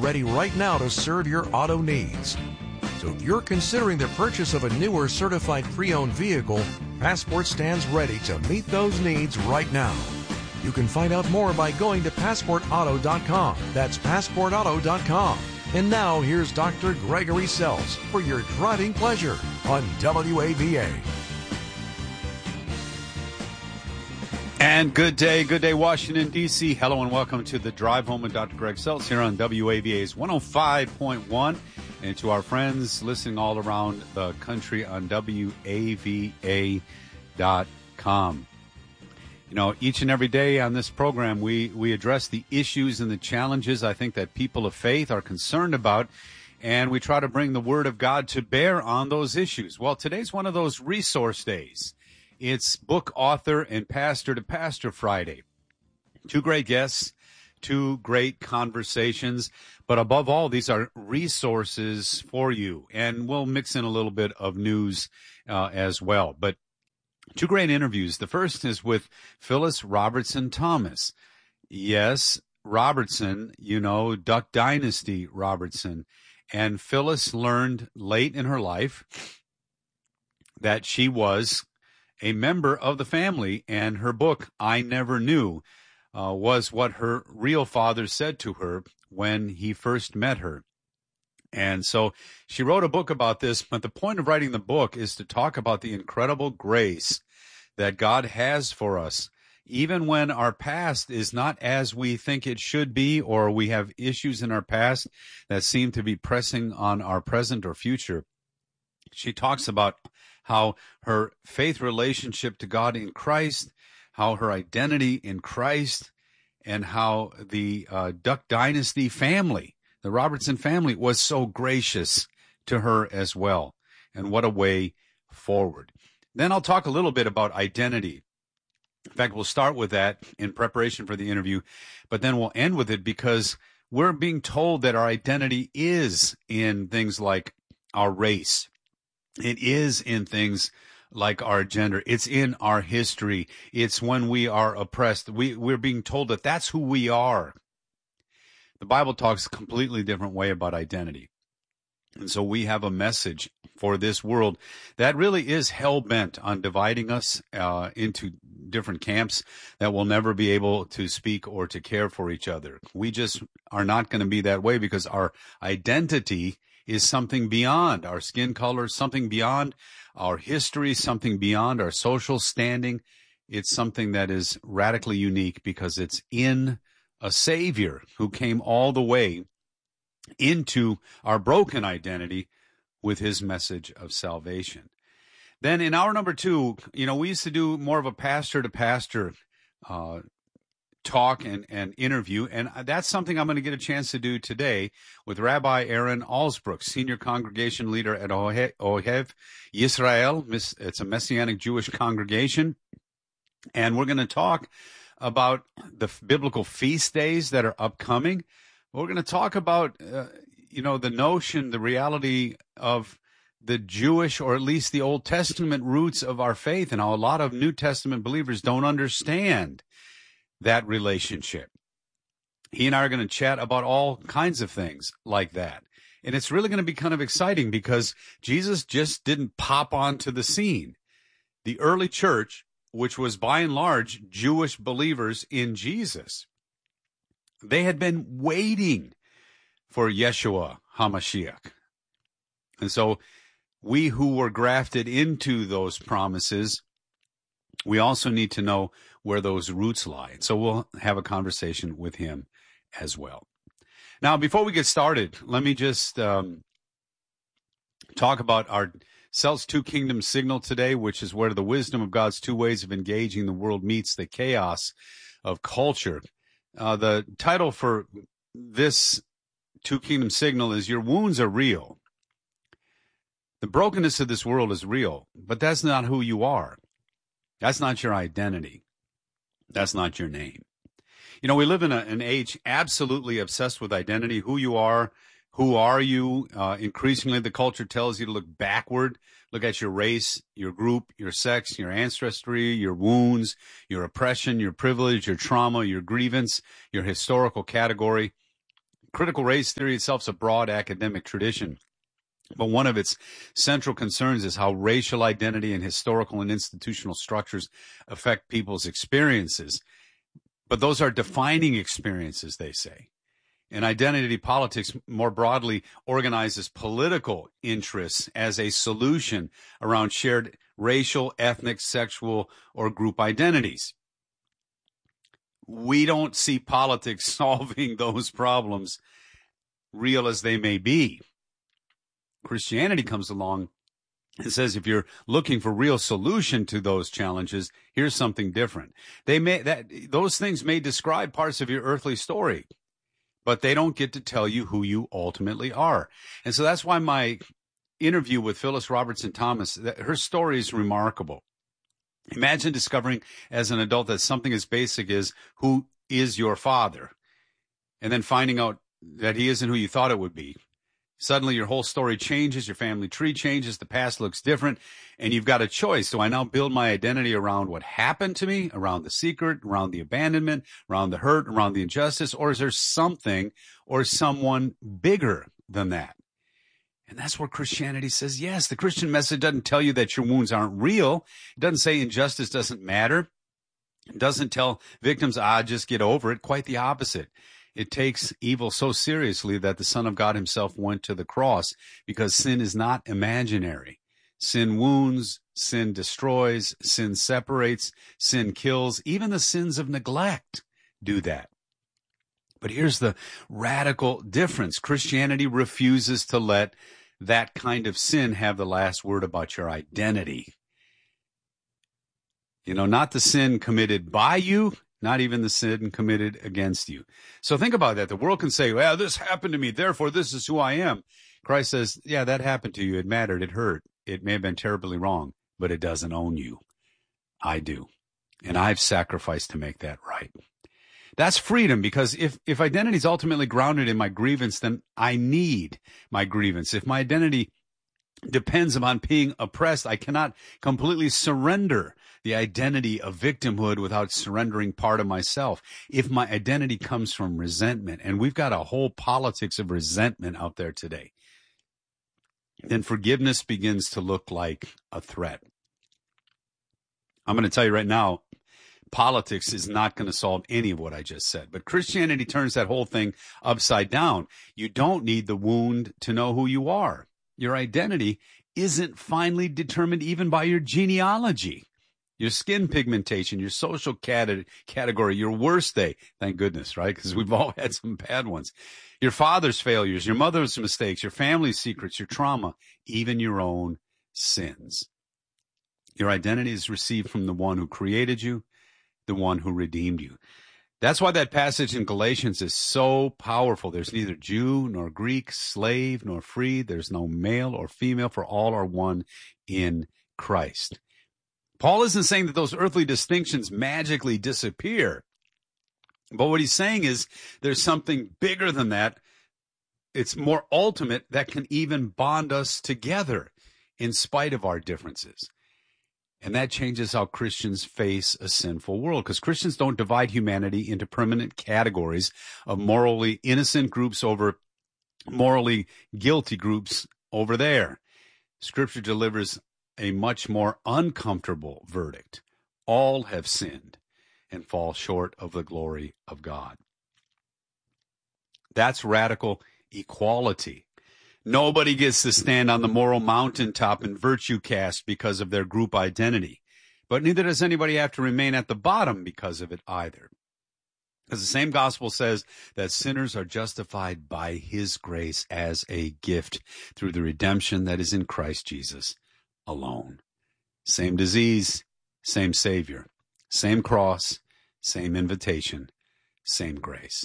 ready right now to serve your auto needs. So if you're considering the purchase of a new or certified pre-owned vehicle, Passport stands ready to meet those needs right now. You can find out more by going to PassportAuto.com. That's PassportAuto.com. And now here's Dr. Gregory Seltz for your driving pleasure on WAVA. And good day, Washington, D.C. Hello and welcome to the Drive Home with Dr. Greg Seltz here on WAVA's 105.1. And to our friends listening all around the country on WAVA.com. You know, each and every day on this program, we address the issues and the challenges I think that people of faith are concerned about, and we try to bring the Word of God to bear on those issues. Well, today's one of those resource days. It's Book Author and Pastor to Pastor Friday. Two great guests, two great conversations, but above all, these are resources for you, and we'll mix in a little bit of news as well. But two great interviews. The first is with Phyllis Robertson Thomas. Yes, Robertson, you know, Duck Dynasty Robertson. And Phyllis learned late in her life that she was a member of the family, and her book, I Never Knew, was what her real father said to her when he first met her. And so she wrote a book about this, but the point of writing the book is to talk about the incredible grace that God has for us, even when our past is not as we think it should be, or we have issues in our past that seem to be pressing on our present or future. She talks about how her faith relationship to God in Christ, how her identity in Christ, and how the Duck Dynasty family, the Robertson family, was so gracious to her as well. And what a way forward. Then I'll talk a little bit about identity. In fact, we'll start with that in preparation for the interview, but then we'll end with it because we're being told that our identity is in things like our race. It is in things like our gender. It's in our history. It's when we are oppressed. We're being told that that's who we are. The Bible talks a completely different way about identity. And so we have a message for this world that really is hell-bent on dividing us into different camps that will never be able to speak or to care for each other. We just are not going to be that way because our identity is something beyond our skin color, something beyond our history, something beyond our social standing. It's something that is radically unique because it's in a Savior who came all the way into our broken identity with his message of salvation. Then in hour number 2, you know, we used to do more of a pastor-to-pastor talk and interview, and that's something I'm going to get a chance to do today with Rabbi Aaron Alsbrook, senior congregation leader at Ohev Yisrael. It's a Messianic Jewish congregation, and we're going to talk about the biblical feast days that are upcoming. We're going to talk about, the notion, the reality of the Jewish, or at least the Old Testament roots of our faith, and how a lot of New Testament believers don't understand that relationship. He and I are going to chat about all kinds of things like that. And it's really going to be kind of exciting because Jesus just didn't pop onto the scene. The early church, which was by and large Jewish believers in Jesus, they had been waiting for Yeshua HaMashiach. And so we who were grafted into those promises, we also need to know where those roots lie. So we'll have a conversation with him as well. Now, before we get started, let me just talk about our Seltz Two Kingdoms signal today, which is where the wisdom of God's two ways of engaging the world meets the chaos of culture. The title for this Two Kingdoms signal is Your Wounds Are Real. The brokenness of this world is real, but that's not who you are. That's not your identity. That's not your name. You know, we live in an age absolutely obsessed with identity, who you are. Who are you? Increasingly, the culture tells you to look backward, look at your race, your group, your sex, your ancestry, your wounds, your oppression, your privilege, your trauma, your grievance, your historical category. Critical race theory itself is a broad academic tradition, but one of its central concerns is how racial identity and historical and institutional structures affect people's experiences. But those are defining experiences, they say. And identity politics more broadly organizes political interests as a solution around shared racial, ethnic, sexual, or group identities. We don't see politics solving those problems, real as they may be. Christianity comes along and says, if you're looking for real solution to those challenges, here's something different. Those things may describe parts of your earthly story, but they don't get to tell you who you ultimately are. And so that's why my interview with Phyllis Robertson Thomas, her story is remarkable. Imagine discovering as an adult that something as basic as who is your father, and then finding out that he isn't who you thought it would be. Suddenly your whole story changes, your family tree changes, the past looks different, and you've got a choice. Do I now build my identity around what happened to me, around the secret, around the abandonment, around the hurt, around the injustice, or is there something or someone bigger than that? And that's where Christianity says, yes, the Christian message doesn't tell you that your wounds aren't real. It doesn't say injustice doesn't matter. It doesn't tell victims, just get over it. Quite the opposite. It takes evil so seriously that the Son of God himself went to the cross, because sin is not imaginary. Sin wounds, sin destroys, sin separates, sin kills. Even the sins of neglect do that. But here's the radical difference. Christianity refuses to let that kind of sin have the last word about your identity. Not the sin committed by you, not even the sin committed against you. So think about that. The world can say, well, this happened to me, therefore this is who I am. Christ says, yeah, that happened to you. It mattered. It hurt. It may have been terribly wrong, but it doesn't own you. I do. And I've sacrificed to make that right. That's freedom, because if identity is ultimately grounded in my grievance, then I need my grievance. If my identity depends upon being oppressed, I cannot completely surrender the identity of victimhood without surrendering part of myself. If my identity comes from resentment, and we've got a whole politics of resentment out there today, then forgiveness begins to look like a threat. I'm going to tell you right now, politics is not going to solve any of what I just said. But Christianity turns that whole thing upside down. You don't need the wound to know who you are. Your identity isn't finally determined even by your genealogy, your skin pigmentation, your social category, your worst day. Thank goodness, right? Because we've all had some bad ones. Your father's failures, your mother's mistakes, your family's secrets, your trauma, even your own sins. Your identity is received from the one who created you, the one who redeemed you. That's why that passage in Galatians is so powerful. There's neither Jew nor Greek, slave nor free. There's no male or female, for all are one in Christ. Paul isn't saying that those earthly distinctions magically disappear. But what he's saying is there's something bigger than that. It's more ultimate that can even bond us together in spite of our differences. And that changes how Christians face a sinful world, because Christians don't divide humanity into permanent categories of morally innocent groups over morally guilty groups over there. Scripture delivers a much more uncomfortable verdict. All have sinned and fall short of the glory of God. That's radical equality. Nobody gets to stand on the moral mountaintop and virtue cast because of their group identity. But neither does anybody have to remain at the bottom because of it either. Because the same gospel says that sinners are justified by his grace as a gift through the redemption that is in Christ Jesus alone. Same disease, same Savior, same cross, same invitation, same grace.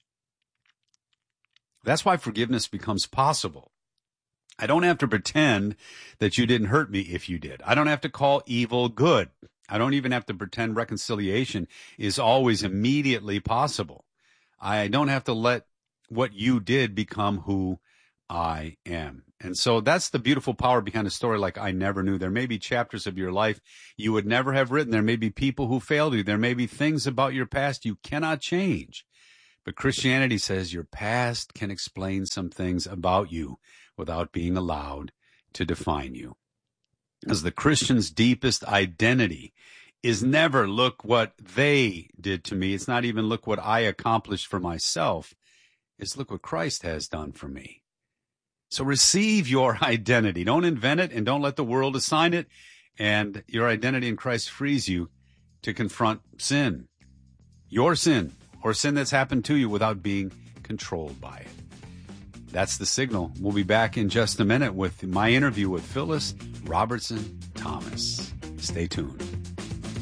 That's why forgiveness becomes possible. I don't have to pretend that you didn't hurt me if you did. I don't have to call evil good. I don't even have to pretend reconciliation is always immediately possible. I don't have to let what you did become who I am. And so that's the beautiful power behind a story like I Never Knew. There may be chapters of your life you would never have written. There may be people who failed you. There may be things about your past you cannot change. But Christianity says your past can explain some things about you without being allowed to define you. As the Christian's deepest identity is never look what they did to me. It's not even look what I accomplished for myself. It's look what Christ has done for me. So receive your identity. Don't invent it and don't let the world assign it. And your identity in Christ frees you to confront sin, your sin, or sin that's happened to you without being controlled by it. That's the signal. We'll be back in just a minute with my interview with Phyllis Robertson Thomas. Stay tuned.